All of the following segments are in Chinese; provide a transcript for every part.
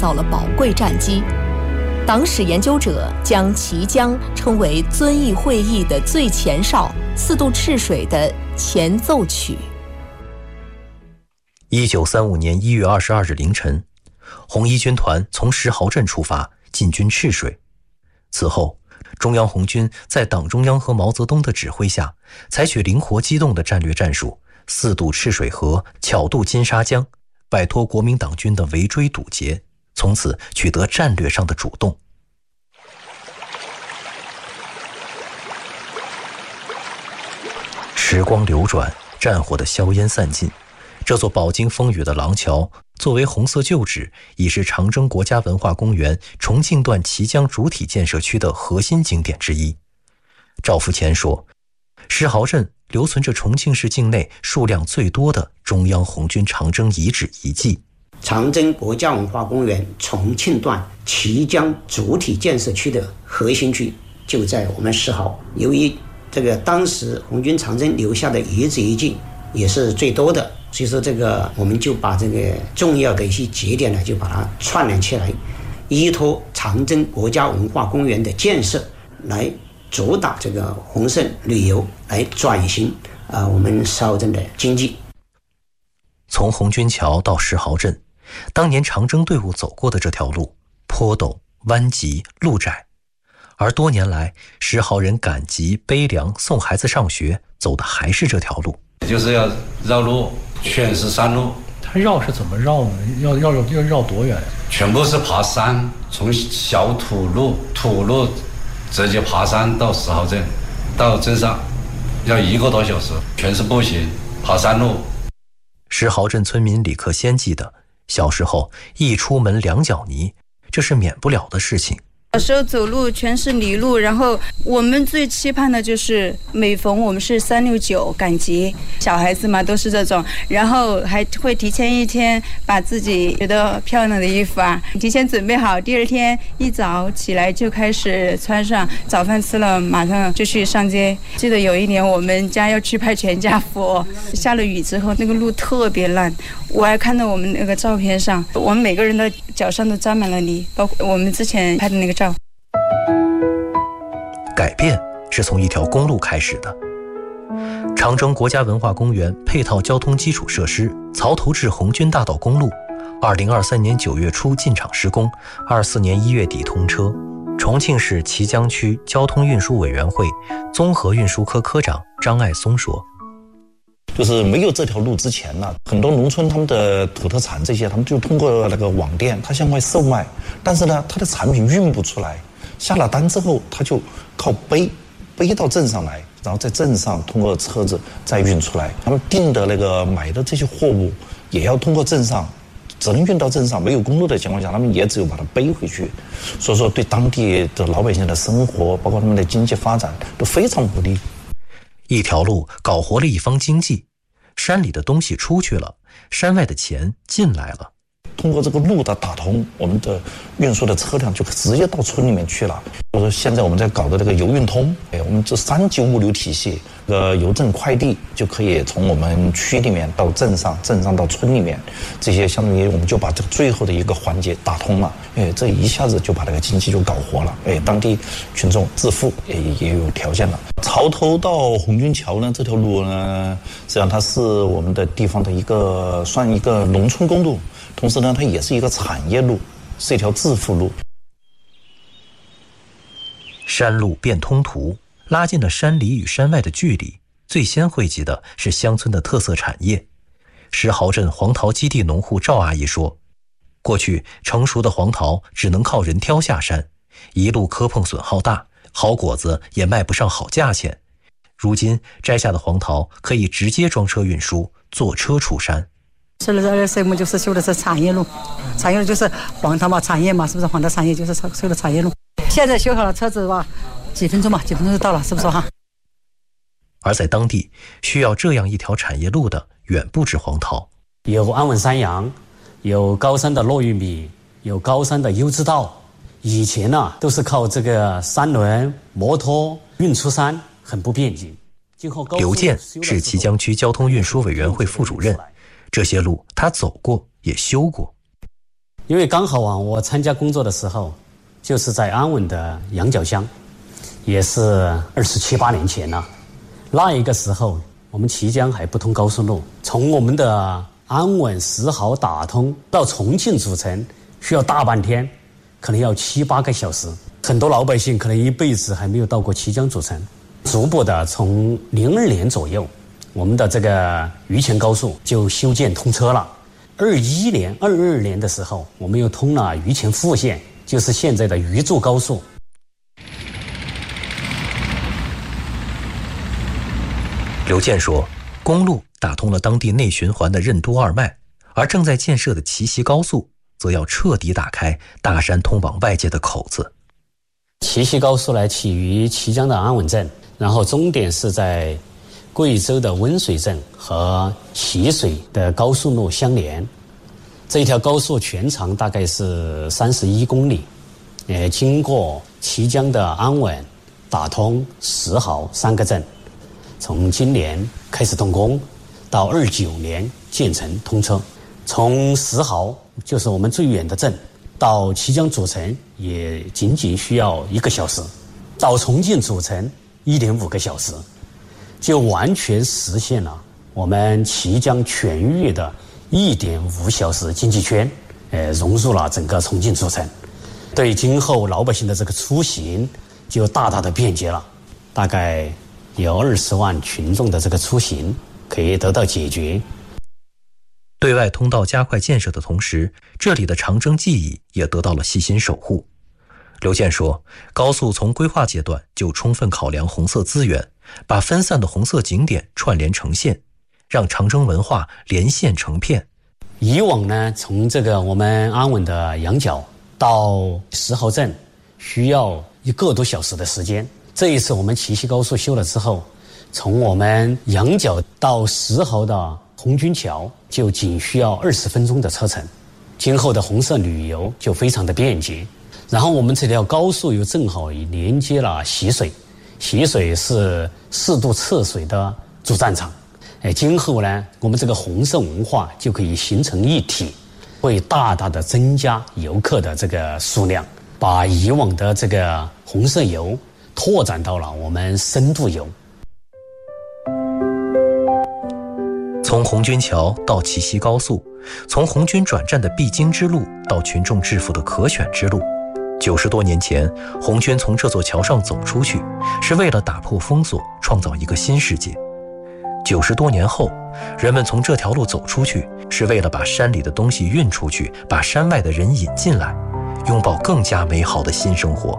造了宝贵战机。党史研究者将綦江称为遵义会议的最前哨，四渡赤水的前奏曲。 1935年1月22日凌晨，红一军团从石壕镇出发，进军赤水。此后，中央红军在党中央和毛泽东的指挥下，采取灵活机动的战略战术，四渡赤水河，巧渡金沙江，摆脱国民党军的围追堵截，从此取得战略上的主动。时光流转，战火的硝烟散尽，这座饱经风雨的廊桥，作为红色旧址，已是长征国家文化公园重庆段綦江主体建设区的核心景点之一。赵福乾说，石壕镇留存着重庆市境内数量最多的中央红军长征遗址遗迹。 长征国家文化公园重庆段綦江主体建设区的核心区就在我们石壕。由于这个当时红军长征留下的遗址遗迹也是最多的，所以说我们就把这个重要的一些节点呢，就把它串联起来，依托长征国家文化公园的建设来主打这个红色旅游，来转型我们石壕镇的经济。 从红军桥到石壕镇，当年长征队伍走过的这条路坡陡弯急路窄，而多年来石壕人赶集背粮送孩子上学走的还是这条路。 就是要绕路，全是山路。 它绕是怎么绕呢？要绕多远？ 全部是爬山，从小土路直接爬山到石壕镇，到镇上要1个多小时，全是步行爬山路。 石壕镇村民李克先记得，小时候一出门2脚泥，这是免不了的事情。 小时候走路全是泥路，然后我们最期盼的就是每逢我们是369赶集，小孩子嘛都是这种，然后还会提前1天把自己觉得漂亮的衣服提前准备好，第2天一早起来就开始穿上，早饭吃了马上就去上街。记得有一年我们家要去拍全家福，下了雨之后那个路特别烂，我还看到我们那个照片上，我们每个人的脚上都沾满了泥，包括我们之前拍的那个照。 改变是从一条公路开始的。长征国家文化公园配套交通基础设施曹头至红军大道公路，2023年9月初进场施工，24年1月底通车。重庆市綦江区交通运输委员会综合运输科科长张爱松说， 就是没有这条路之前呢，很多农村他们的土特产这些，他们就通过那个网店，他向外售卖，但是呢，他的产品运不出来，下了单之后，他就靠背到镇上来，然后在镇上通过车子再运出来。他们订的买的这些货物也要通过镇上，只能运到镇上，没有公路的情况下，他们也只有把它背回去。所以说，对当地的老百姓的生活，包括他们的经济发展都非常不利。 一条路搞活了一方经济，山里的东西出去了，山外的钱进来了。 通过这个路的打通，我们的运输的车辆就直接到村里面去了。比如说现在我们在搞的这个邮运通，我们这3级物流体系，邮政快递就可以从我们区里面到镇上，镇上到村里面，这些相当于我们就把这个最后的一个环节打通了。这一下子就把这个经济就搞活了。当地群众致富也有条件了。曹头到红军桥呢，这条路呢，实际上它是我们的地方的算一个农村公路。同时呢，它也是一个产业路，是一条致富路。 山路变通途，拉近了山里与山外的距离。最先汇集的是乡村的特色产业。石壕镇黄桃基地农户赵阿姨说，过去成熟的黄桃只能靠人挑下山，一路磕碰损耗大，好果子也卖不上好价钱。如今摘下的黄桃可以直接装车运输，坐车出山。 现在这个项目就是修的是产业路，产业路就是黄桃嘛，产业嘛，是不是？黄桃产业就是修的产业路。现在修好了车子吧，几分钟就到了，是不是哈？ 而在当地，需要这样一条产业路的远不止黄桃， 有安稳山羊，有高山的糯玉米，有高山的优质稻。以前呢，都是靠这个3轮摩托运出山，很不便捷。 刘健是綦江区交通运输委员会副主任，这些路他走过也修过。 因为刚好啊，我参加工作的时候，就是在安稳的羊角乡，也是27、28年前了。那一个时候，我们綦江还不通高速路，从我们的安稳石壕打通到重庆主城，需要大半天，可能要7、8个小时。很多老百姓可能一辈子还没有到过綦江主城。逐步的从02年左右，我们的这个渝黔高速就修建通车了。21年、22年的时候，我们又通了渝黔副线，就是现在的渝筑高速。 刘健说，公路打通了当地内循环的任督二脉，而正在建设的齐溪高速则要彻底打开大山通往外界的口子。 齐溪高速呢，起于綦江的安稳镇，然后终点是在贵州的温水镇和齐水的高速路相连。这一条高速全长大概是31公里，经过綦江的安稳、打通、石壕3个镇。从今年开始动工，到29年建成通车。从石壕，就是我们最远的镇，到綦江主城也仅仅需要1个小时，到重庆主城1.5个小时，就完全实现了我们綦江全域的1.5小时经济圈，融入了整个重庆主城，对今后老百姓的这个出行就大大的便捷了，大概有20万群众的这个出行可以得到解决。 对外通道加快建设的同时，这里的长征记忆也得到了细心守护。刘健说，高速从规划阶段就充分考量红色资源，把分散的红色景点串联成线，让长征文化连线成片。 以往呢，从这个我们安稳的羊角到石壕镇需要1个多小时的时间。这一次我们齐溪高速修了之后，从我们羊角到石壕的红军桥就仅需要20分钟的车程，今后的红色旅游就非常的便捷。然后我们这条高速又正好连接了习水，习水是4渡赤水的主战场。今后呢，我们这个红色文化就可以形成一体，会大大的增加游客的这个数量，把以往的这个红色游拓展到了我们深度游。 从红军桥到齐溪高速，从红军转战的必经之路到群众致富的可选之路，90多年前，红军从这座桥上走出去，是为了打破封锁，创造一个新世界。90多年后，人们从这条路走出去，是为了把山里的东西运出去，把山外的人引进来，拥抱更加美好的新生活。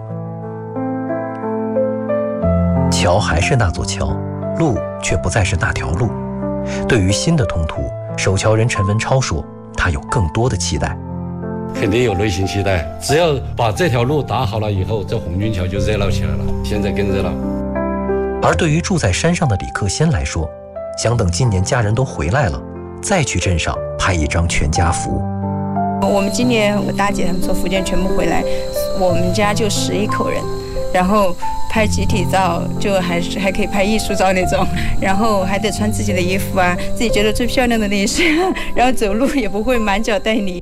桥还是那座桥，路却不再是那条路。对于新的通途，守桥人陈文超说，他有更多的期待。 肯定有内心期待，只要把这条路打好了以后，这红军桥就热闹起来了，现在更热闹。 而对于住在山上的李克先来说，想等今年家人都回来了，再去镇上拍一张全家福。 我们今年我大姐他们从福建全部回来，我们家就11口人，然后拍集体照，就还可以拍艺术照那种，然后还得穿自己的衣服啊，自己觉得最漂亮的那些，然后走路也不会满脚带泥。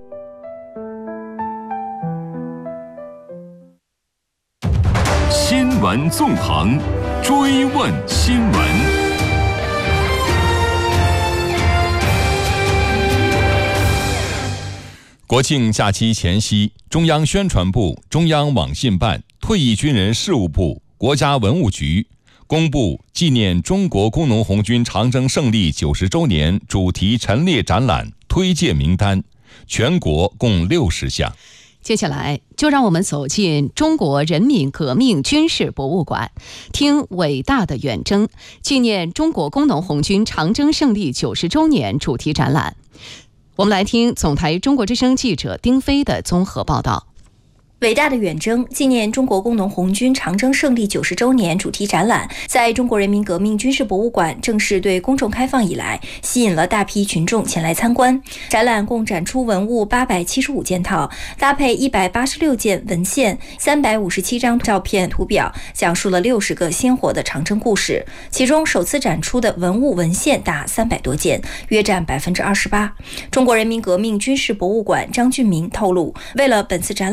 新闻纵横，追问新闻。国庆假期前夕，中央宣传部、中央网信办、退役军人事务部、国家文物局公布纪念中国工农红军长征胜利90周年主题陈列展览推介名单，全国共60项。 接下来就让我们走进中国人民革命军事博物馆，听伟大的远征纪念中国工农红军长征胜利90周年主题展览。我们来听总台中国之声记者丁飞的综合报道。 伟大的远征纪念中国工农红军长征胜利90周年主题展览在中国人民革命军事博物馆正式对公众开放以来，吸引了大批群众前来参观。展览共展出文物875件套，搭配186件文献、357张照片图表，讲述了60个鲜活的长征故事。其中首次展出的文物文献达300多件，约占28%。中国人民革命军事博物馆张俊明透露，为了本次展览